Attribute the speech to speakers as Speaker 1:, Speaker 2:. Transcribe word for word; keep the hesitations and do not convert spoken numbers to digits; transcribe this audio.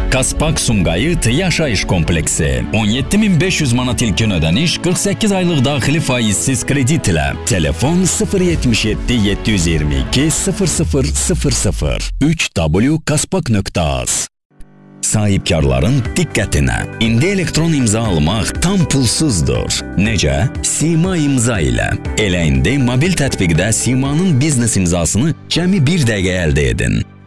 Speaker 1: Kaspak Sumqayıt yaşayış kompleksi. on yetti min beş yüz manat ilkin ödəniş, qırx səkkiz aylıq daxili faizsiz kredit ilə. Telefon sıfır yetmiş yeddi yetti yüz iyirmi iki sıfır sıfır sıfır sıfır üç w kaspak nöqtə az. Sahibkarların diqqətinə. İndi elektron imza almaq tam pulsuzdur. Necə? Sima imza ilə. Elə indi mobil tətbiqdə Sima'nın biznes imzasını cəmi bir dəqiqə əldə edin.